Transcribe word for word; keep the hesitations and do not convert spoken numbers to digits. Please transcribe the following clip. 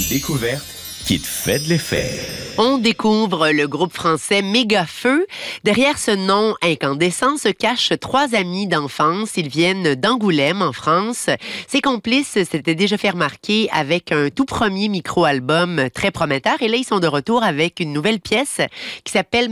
découverte qui te fait de l'effet. On découvre le groupe français Mégafeu. Derrière ce nom incandescent se cachent trois amis d'enfance. Ils viennent d'Angoulême, en France. Ses complices s'étaient déjà fait remarquer avec un tout premier micro-album très prometteur. Et là, ils sont de retour avec une nouvelle pièce qui s'appelle